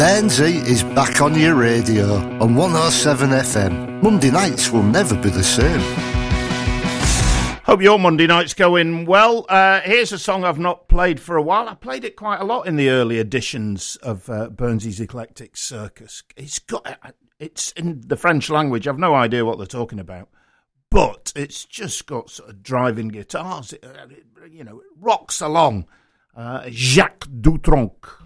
Bernsey is back on your radio on 107 FM. Monday nights will never be the same. Hope your Monday night's going well. Here's a song I've not played for a while. I played it quite a lot in the early editions of Bernsey's Eclectic Circus. It's in the French language. I've no idea what they're talking about. But it's just got sort of driving guitars. It rocks along. Jacques Dutronc.